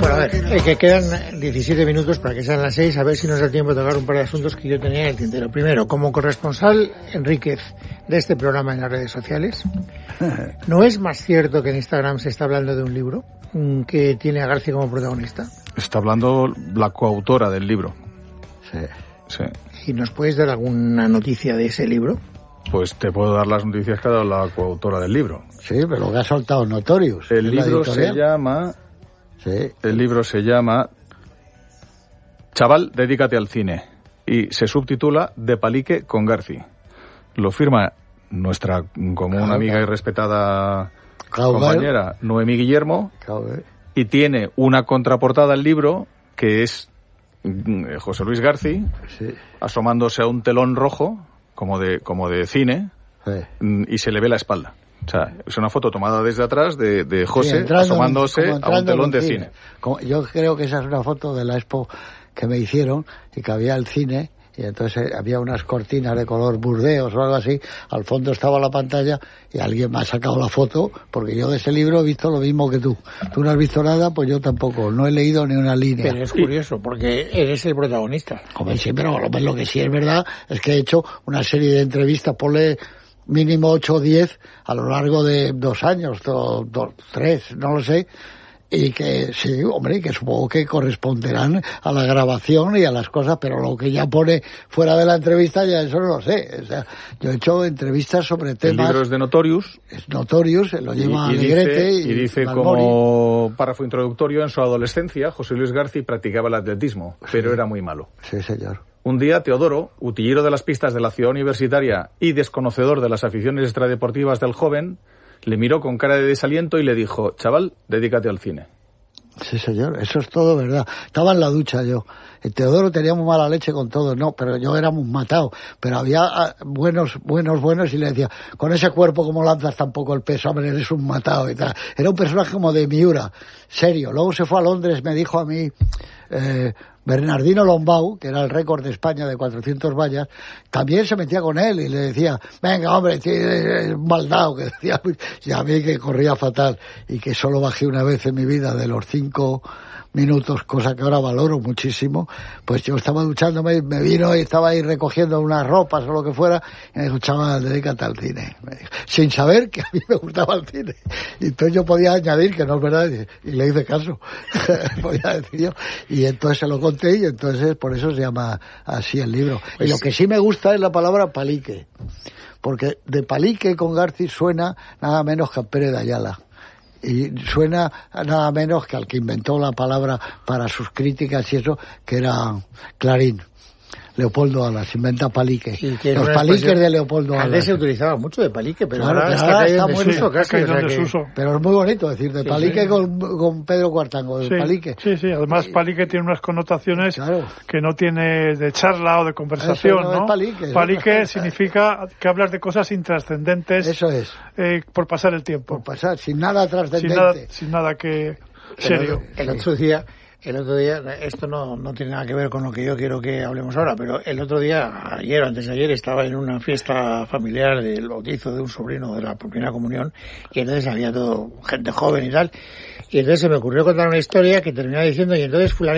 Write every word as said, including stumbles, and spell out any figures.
Bueno, a ver, eh, que quedan diecisiete minutos para que sean las seis, a ver si nos da tiempo de tocar un par de asuntos que yo tenía en el tintero. Primero, como corresponsal, Enríquez, de este programa en las redes sociales, ¿no es más cierto que en Instagram se está hablando de un libro que tiene a García como protagonista? Está hablando la coautora del libro. Sí. Sí. ¿Y nos puedes dar alguna noticia de ese libro? Pues te puedo dar las noticias que ha dado la coautora del libro. Sí, pero lo que ha soltado Notorious. El libro se llama... Sí. El libro se llama Chaval, dedícate al cine. Y se subtitula De palique con Garci. Lo firma nuestra común amiga y respetada Cowbell. compañera Noemí Guillermo. Cowbell. Y tiene una contraportada al libro que es José Luis Garci, Sí. asomándose a un telón rojo, como de, como de cine, Sí. y se le ve la espalda. O sea, es una foto tomada desde atrás de, de José Sí, entrando, asomándose como a un entrando telón en de cine. cine. Como, yo creo que esa es una foto de la expo que me hicieron y que había el cine y entonces había unas cortinas de color burdeos o algo así, al fondo estaba la pantalla y alguien me ha sacado la foto porque yo de ese libro he visto lo mismo que tú. Tú no has visto nada, pues yo tampoco, no he leído ni una línea. Pero es curioso, porque eres el protagonista. Como sí, pero lo que sí es verdad es que he hecho una serie de entrevistas, ponle mínimo ocho o diez a lo largo de dos años, do, do, tres, no lo sé, y que sí, hombre, que supongo que corresponderán a la grabación y a las cosas, pero lo que ya pone fuera de la entrevista ya eso no lo sé. O sea, yo he hecho entrevistas sobre temas... El libro es de Notorious. Es Notorious, lo lleva y, y Negrete dice, y, y dice Balmori. Como párrafo introductorio, en su adolescencia José Luis Garci practicaba el atletismo, pero Sí. era muy malo. Sí, señor. Un día, Teodoro, utillero de las pistas de la ciudad universitaria y desconocedor de las aficiones extradeportivas del joven, le miró con cara de desaliento y le dijo: chaval, dedícate al cine. Sí, señor, eso es todo verdad. Estaba en la ducha yo. El Teodoro tenía muy mala leche con todo, no, pero yo era muy matado. Pero había buenos, buenos, buenos y le decía, con ese cuerpo como lanzas tampoco el peso, hombre, eres un matado y tal. Era un personaje como de Miura, serio. Luego se fue a Londres, me dijo a mí... Eh, Bernardino Lombau, que era el récord de España de cuatrocientos vallas, también se metía con él y le decía, venga hombre, es maldado, que decía, y a mí que corría fatal y que solo bajé una vez en mi vida de los cinco minutos, cosa que ahora valoro muchísimo, pues yo estaba duchándome, me vino y estaba ahí recogiendo unas ropas o lo que fuera, y me dijo, chaval, dedícate al cine, me dijo, sin saber que a mí me gustaba el cine. Y entonces yo podía añadir, que no es verdad, y, y le hice caso, podía decir yo, y entonces se lo conté, y entonces por eso se llama así el libro. Pues, y lo que sí me gusta es la palabra palique, porque de palique con Garci suena nada menos que a Pérez de Ayala. Y suena nada menos que al que inventó la palabra para sus críticas y eso, que era Clarín. Leopoldo Alas, inventa palique. Los paliques de Leopoldo Alas. Antes se utilizaba mucho de palique, pero claro, ahora está, está está en muy desuso casi. O sea que... desuso. Pero es muy bonito decir de palique sí, sí. Con, con Pedro Cuartango, de sí, palique. Sí, sí, además palique tiene unas connotaciones claro. que no tiene de charla o de conversación, no, ¿no? Es palique, palique es significa que hablas de cosas intrascendentes. Eso es. Eh, por pasar el tiempo. Por pasar, sin nada trascendente. Sin nada, sin nada que... serio. El, el otro día... El otro día, esto no, no tiene nada que ver con lo que yo quiero que hablemos ahora, pero el otro día, ayer o antes de ayer, estaba en una fiesta familiar del bautizo de un sobrino de la primera comunión, y entonces había todo gente joven y tal, y entonces se me ocurrió contar una historia que terminaba diciendo, y entonces fulanito